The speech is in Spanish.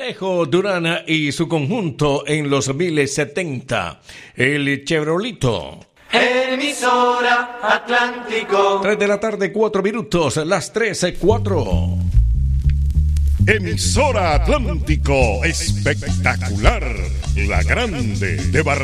Alejo Durán y su conjunto en los 1070, el Chevrolito. Emisora Atlántico. 3 de la tarde, 4 minutos, las 13:04. Emisora Atlántico, espectacular, la grande de Barranquilla.